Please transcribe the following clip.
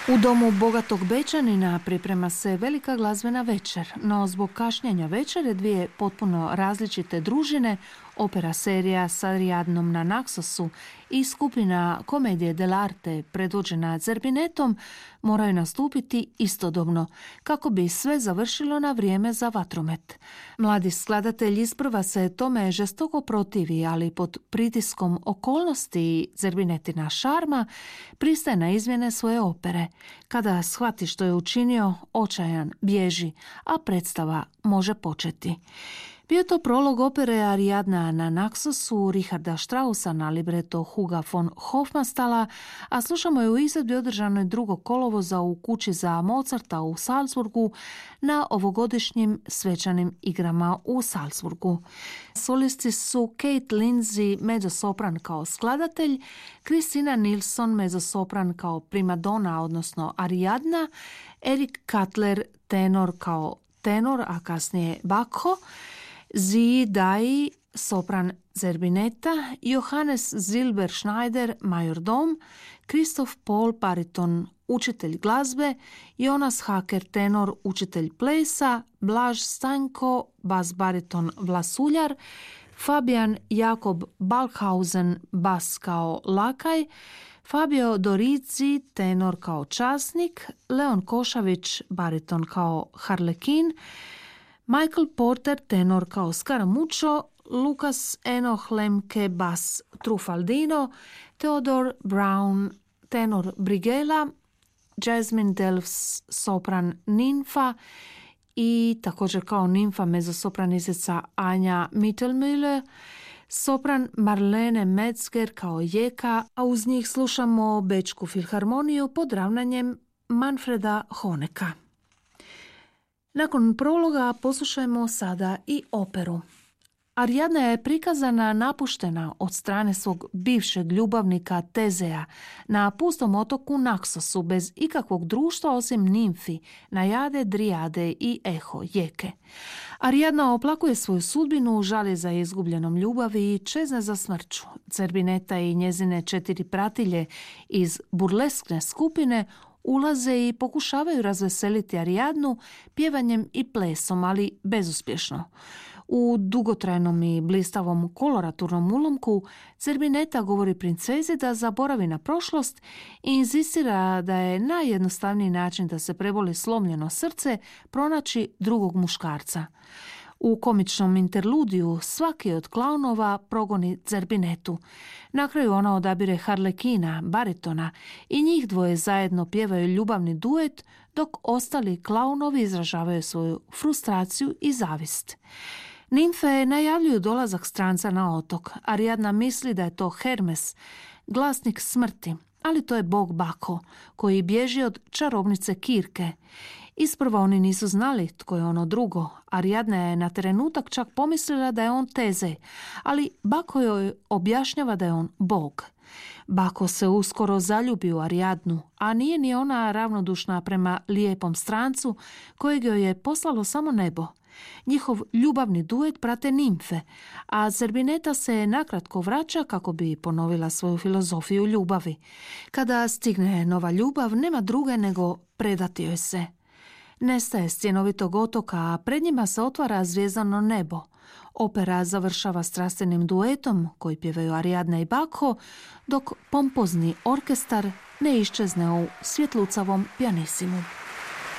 U domu bogatog Bečanina priprema se velika glazbena večer, no zbog kašnjenja večere dvije potpuno različite družine, opera serija s Ariadnom na Naksosu i skupina komedije dell'arte predvođena Zerbinetom moraju nastupiti istodobno, kako bi sve završilo na vrijeme za vatromet. Mladi skladatelj isprva se tome žestoko protivi, ali pod pritiskom okolnosti i Zerbinetina šarma pristaje na izmjene svoje opere. Kada shvati što je učinio, očajan bježi, a predstava može početi. Bio je to prolog opere Ariadna na Naksosu Richarda Straussa na libreto Huga von Hofmanstala, a slušamo je u izvedbi održanoj 2. kolovoza u kući za Mozarta u Salzburgu na ovogodišnjim svečanim igrama u Salzburgu. Solisti su Kate Lindsay, mezzosopran kao skladatelj, Kristina Nilsson, mezzosopran kao primadona, odnosno Ariadna, Erik Cutler, tenor kao tenor, a kasnije Bacco, Zii Dai, sopran Zerbineta, Johannes Silberschneider, majordom, Christoph Paul, bariton, učitelj glazbe, Jonas Haker, tenor, učitelj plesa, Blaž Stanko, bas bariton vlasuljar, Fabian Jakob Balkhausen, bas kao lakaj, Fabio Dorizi, tenor kao časnik, Leon Košavić, bariton kao harlekin, Michael Porter, tenor kao Scaramuccio, Lukas Enoch Lemke, bas Trufaldino, Theodore Brown, tenor Brigela, Jasmine Delfs, sopran Ninfa i također kao Ninfa mezzosopranizica Anja Mittelmüller, sopran Marlene Metzger kao Jeka, a uz njih slušamo Bečku filharmoniju pod ravnanjem Manfreda Honeka. Nakon prologa poslušajmo sada i operu. Ariadna je prikazana napuštena od strane svog bivšeg ljubavnika Tezeja na pustom otoku Naksosu bez ikakvog društva osim nimfi, Najade, Drijade i Eho, Jeke. Ariadna oplakuje svoju sudbinu, žali za izgubljenom ljubavi i čezne za smrću. Zerbineta i njezine 4 pratilje iz burleskne skupine ulaze i pokušavaju razveseliti Ariadnu pjevanjem i plesom, ali bezuspješno. U dugotrajnom i blistavom koloraturnom ulomku Zerbineta govori princezi da zaboravi na prošlost i inzistira da je najjednostavniji način da se preboli slomljeno srce pronaći drugog muškarca. U komičnom interludiju svaki od klaunova progoni Zerbinetu. Na kraju ona odabire harlekina, baritona i njih dvoje zajedno pjevaju ljubavni duet, dok ostali klaunovi izražavaju svoju frustraciju i zavist. Nimfe najavljuju dolazak stranca na otok. Ariadna misli da je to Hermes, glasnik smrti, ali to je bog Bako, koji bježi od čarobnice Kirke. Isprva oni nisu znali tko je ono drugo. Ariadna je na trenutak čak pomislila da je on Tezej, ali Bako joj objašnjava da je on bog. Bako se uskoro zaljubi u Ariadnu, a nije ni ona ravnodušna prema lijepom strancu kojeg joj je poslalo samo nebo. Njihov ljubavni duet prate nimfe, a Zerbineta se nakratko vraća kako bi ponovila svoju filozofiju ljubavi. Kada stigne nova ljubav, nema druge nego predati joj se. Nestaje s cjenovitog otoka, a pred njima se otvara zvijezdano nebo. Opera završava strastvenim duetom koji pjevaju Ariadna i Bako, dok pompozni orkestar ne iščezne u svjetlucavom pianisimu.